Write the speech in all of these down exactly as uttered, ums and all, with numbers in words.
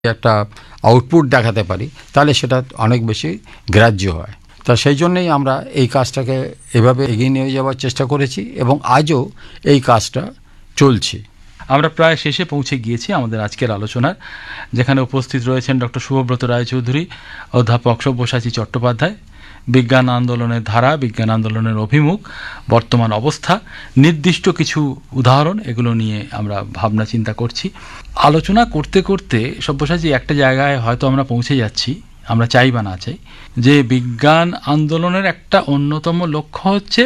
একটা আউটপুট দেখাতে পারি তাহলে সেটা অনেক বেশি গ্রাহ্য হয়। তা সেই জন্যই আমরা এই কাজটাকে এভাবে এগিয়ে নিয়ে যাওয়ার চেষ্টা করেছি এবং আজও এই কাজটা চলছে। আমরা প্রায় শেষে পৌঁছে গিয়েছি আমাদের আজকের আলোচনার, যেখানে উপস্থিত রয়েছেন ডক্টর শুভব্রত রায়চৌধুরী, অধ্যাপক সব্যসাচী চট্টোপাধ্যায়, বিজ্ঞান আন্দোলনের ধারা, বিজ্ঞান আন্দোলনের অভিমুখ, বর্তমান অবস্থা, নির্দিষ্ট কিছু উদাহরণ, এগুলো নিয়ে আমরা ভাবনা চিন্তা করছি। আলোচনা করতে করতে সব্যসাচী একটা জায়গায় হয়তো আমরা পৌঁছে যাচ্ছি, আমরা চাই বা না চাই, যে বিজ্ঞান আন্দোলনের একটা অন্যতম লক্ষ্য হচ্ছে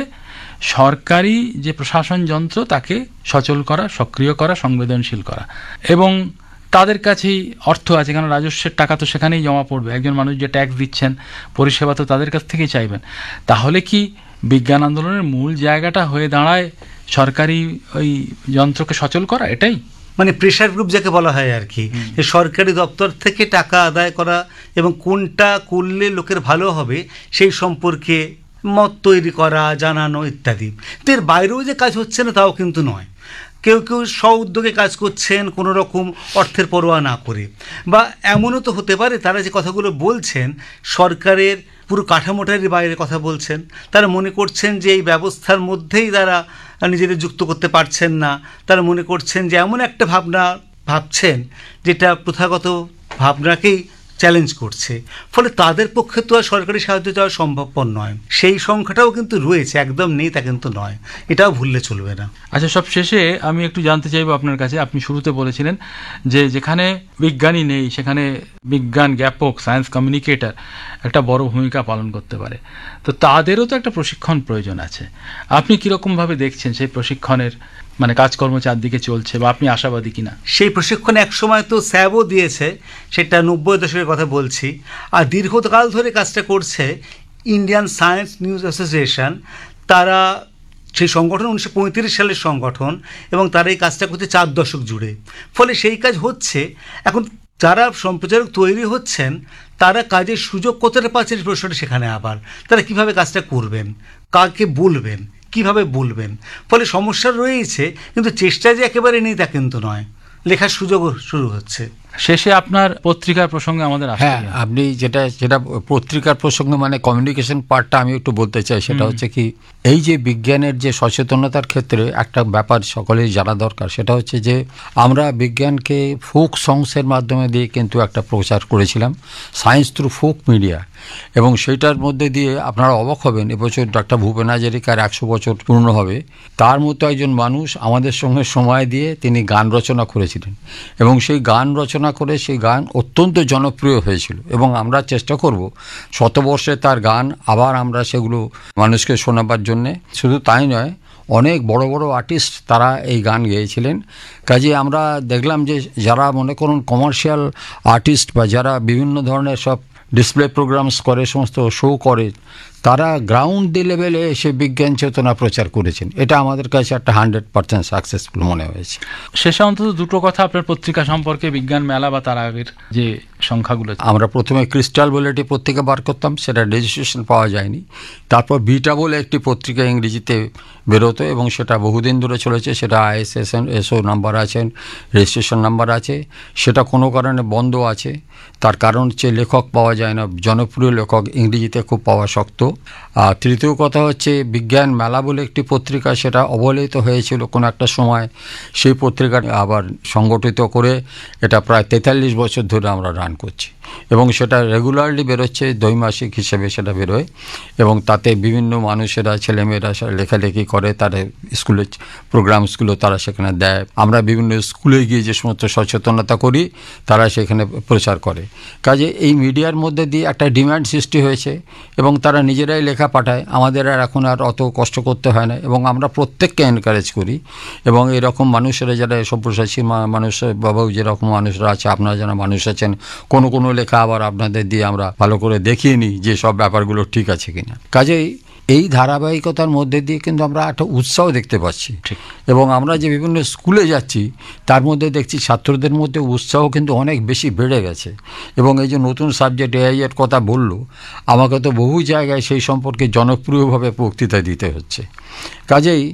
সরকারি যে প্রশাসন যন্ত্র তাকে সচল করা, সক্রিয় করা, সংবেদনশীল করা। এবং তাদের কাছেই অর্থ আছে, কারণ রাজস্বের টাকা তো সেখানেই জমা পড়বে। একজন মানুষ যে ট্যাক্স দিচ্ছেন, পরিষেবা তো তাদের কাছ থেকেই চাইবেন। তাহলে কি বিজ্ঞান আন্দোলনের মূল জায়গাটা হয়ে দাঁড়ায় সরকারি ওই যন্ত্রকে সচল করা? এটাই মানে প্রেশার গ্রুপ যাকে বলা হয় আর কি, যে সরকারি দপ্তর থেকে টাকা আদায় করা এবং কোনটা করলে লোকের ভালো হবে সেই সম্পর্কে মত তৈরি করা, জানানো ইত্যাদি। তো এর বাইরেও যে কাজ হচ্ছে না তাও কিন্তু নয়। কেউ কেউ স্ব উদ্যোগে কাজ করছেন কোনো রকম অর্থের পরোয়া না করে, বা এমনও তো হতে পারে তারা যে কথাগুলো বলছেন সরকারের পুরো কাঠামোটারই বাইরে কথা বলছেন। তারা মনে করছেন যে এই ব্যবস্থার মধ্যেই তারা নিজেদের যুক্ত করতে পারছেন না। তারা মনে করছেন যে এমন একটা ভাবনা ভাবছেন যেটা প্রথাগত ভাবনাকেই চ্যালেঞ্জ করছে। ফলে তাদের পক্ষে তো আর সরকারি সাহায্য চাওয়া সম্ভবপর নয়। সেই সংখ্যাটাও কিন্তু রয়েছে, একদম নেই তা কিন্তু নয়, এটাও ভুললে চলবে না। আচ্ছা, সব শেষে আমি একটু জানতে চাইবো আপনার কাছে, আপনি শুরুতে বলেছিলেন যে যেখানে বিজ্ঞানী নেই সেখানে বিজ্ঞান জ্ঞাপক, সায়েন্স কমিউনিকেটর একটা বড় ভূমিকা পালন করতে পারে। তো তাদেরও তো একটা প্রশিক্ষণ প্রয়োজন আছে। আপনি কীরকমভাবে দেখছেন সেই প্রশিক্ষণের মানে কাজকর্ম চারদিকে চলছে, বা আপনি আশাবাদী কিনা? সেই প্রশিক্ষণ এক সময় তো স্যাবও দিয়েছে, সেটা নব্বই দশকের কথা বলছি। আর দীর্ঘকাল ধরে কাজটা করছে ইন্ডিয়ান সায়েন্স নিউজ অ্যাসোসিয়েশন। তারা সেই সংগঠন উনিশশো পঁয়ত্রিশ সালের সংগঠন, এবং তারা এই কাজটা করছে চার দশক জুড়ে। ফলে সেই কাজ হচ্ছে। এখন যারা সম্প্রচারক তৈরি হচ্ছেন তারা কাজের সুযোগ কতটা পাচ্ছেন প্রশ্নটা সেখানে। আবার তারা কিভাবে কাজটা করবেন, কাকে বলবেন, কিভাবে বলবেন, ফলে সমস্যা রয়েছে। কিন্তু চেষ্টা যে একেবারে নেই তা কিন্তু নয়, লেখার সুযোগও শুরু হচ্ছে। শেষে আপনার পত্রিকার প্রসঙ্গে আমাদের আসতে হ্যাঁ, আপনি যেটা যেটা পত্রিকার প্রসঙ্গে মানে কমিউনিকেশন পার্টটা আমি একটু বলতে চাই। সেটা হচ্ছে কি, এই যে বিজ্ঞানের যে সচেতনতার ক্ষেত্রে একটা ব্যাপার সকলেই জানা দরকার, সেটা হচ্ছে যে আমরা বিজ্ঞানকে ফোক সংসের মাধ্যমে দিয়ে কিন্তু একটা প্রচার করেছিলাম, সায়েন্স থ্রু ফোক মিডিয়া। এবং সেইটার মধ্যে দিয়ে আপনারা অবাক হবেন, এবছর ডক্টর ভূপেন হাজারিকার একশো বছর পূর্ণ হবে। তার মতো একজন মানুষ আমাদের সঙ্গে সময় দিয়ে তিনি গান রচনা করেছিলেন, এবং সেই গান রচনা করে সেই গান অত্যন্ত জনপ্রিয় হয়েছিল। এবং আমরা চেষ্টা করব শতবর্ষে তার গান আবার আমরা সেগুলো মানুষকে শোনাবার জন্যে। শুধু তাই নয়, অনেক বড় বড় আর্টিস্ট তারা এই গান গেয়েছিলেন। কাজে আমরা দেখলাম যে যারা মনে করুন কমার্শিয়াল আর্টিস্ট বা যারা বিভিন্ন ধরনের সব ডিসপ্লে প্রোগ্রামস করে, সমস্ত শো করে, তারা গ্রাউন্ড লেভেলে এসে বিজ্ঞান চেতনা প্রচার করেছেন। এটা আমাদের কাছে একটা হান্ড্রেড পার্সেন্ট সাকসেসফুল মনে হয়েছে। শেষে অন্তত দুটো কথা আপনার পত্রিকা সম্পর্কে, বিজ্ঞান মেলা বা তার আগের যে সংখ্যাগুলো। আমরা প্রথমে ক্রিস্টাল বলে একটি পত্রিকা বার করতাম, সেটা রেজিস্ট্রেশন পাওয়া যায়নি। তারপর বিটা বলে একটি পত্রিকা ইংরেজিতে বেরোতো, এবং সেটা বহুদিন ধরে চলেছে। সেটা আইএসএসএন এসও নাম্বার আছে, রেজিস্ট্রেশন নাম্বার আছে। সেটা কোনো কারণে বন্ধ আছে। তার কারণ হচ্ছে লেখক পাওয়া যায় না, জনপ্রিয় লেখক ইংরেজিতে খুব পাওয়া শক্ত। আর তৃতীয় কথা হচ্ছে বিজ্ঞান মেলা বলে একটি পত্রিকা, সেটা অবহেলিত হয়েছিল কোনো একটা সময়। সেই পত্রিকা আবার সংগঠিত করে এটা প্রায় তেতাল্লিশ বছর ধরে আমরা রান করছি, এবং সেটা রেগুলারলি বেরোচ্ছে, দ্বৈমাসিক হিসেবে সেটা বেরোয়। এবং তাতে বিভিন্ন মানুষেরা, ছেলেমেয়েরা লেখালেখি করে, তারা স্কুলের প্রোগ্রামসগুলো তারা সেখানে দেয়। আমরা বিভিন্ন স্কুলে গিয়ে যে সমস্ত সচেতনতা করি তারা সেখানে প্রচার করে। কাজে এই মিডিয়ার মধ্যে দিয়ে একটা ডিমান্ড সৃষ্টি হয়েছে, এবং তারা নিজেরাই লেখা পাঠায়। আমাদের আর এখন আর অত কষ্ট করতে হয় না, এবং আমরা প্রত্যেককে এনকারেজ করি। এবং এরকম মানুষেরা যারা সব্যসাচী মানুষ বাবাও যেরকম মানুষরা আছে, আপনারা যারা মানুষ আছেন, কোনো কোনো লেখা আবার আপনাদের দিয়ে আমরা ভালো করে দেখিয়ে নিই যে সব ব্যাপারগুলো ঠিক আছে কিনা। কাজেই এই ধারাবাহিকতার মধ্যে দিয়ে কিন্তু আমরা একটা উৎসাহ দেখতে পাচ্ছি। এবং আমরা যে বিভিন্ন স্কুলে যাচ্ছি তার মধ্যে দেখছি ছাত্রদের মধ্যে উৎসাহ কিন্তু অনেক বেশি বেড়ে গেছে। এবং এই যে নতুন সাবজেক্ট এআই এর কথা বললো, আমাকে তো বহু জায়গায় সেই সম্পর্কে জনপ্রিয়ভাবে বক্তৃতা দিতে হচ্ছে। কাজেই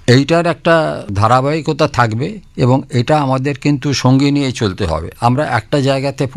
এইটার একটা ধারাবাহিকতা থাকবে এবং এটা আমাদের কিন্তু সঙ্গে নিয়ে চলতে হবে। আমরা একটা জায়গাতে